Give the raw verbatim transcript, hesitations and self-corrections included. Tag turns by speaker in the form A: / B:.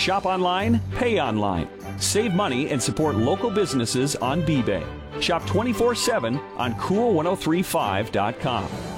A: Shop online, pay online. Save money and support local businesses on B-Bay. Shop twenty-four seven on cool ten thirty-five dot com.